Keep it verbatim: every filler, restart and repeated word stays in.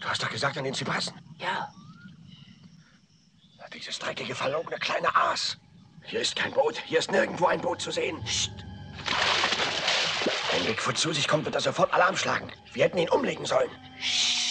hast doch gesagt, an den Zypressen. Ja. Dieses dreckige, verlogene kleine Aas. Hier ist kein Boot. Hier ist nirgendwo ein Boot zu sehen. Psst. Wenn Bigfoot zu sich kommt, wird er sofort Alarm schlagen. Wir hätten ihn umlegen sollen. Psst.